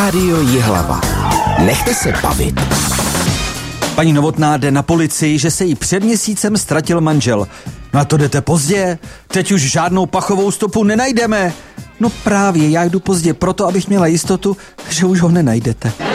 Rádio Jihlava. Nechte se bavit. Paní Novotná jde na policii, že se jí před měsícem ztratil manžel. Na to jdete pozdě, teď už žádnou pachovou stopu nenajdeme. No právě, já jdu pozdě proto, abych měla jistotu, že už ho nenajdete.